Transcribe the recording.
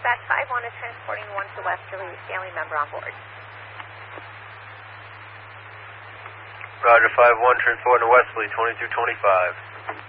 Dispatch 5-1 is transporting 1 to Westerly, family member on board. Roger, 5-1, transporting to Westerly, 2225.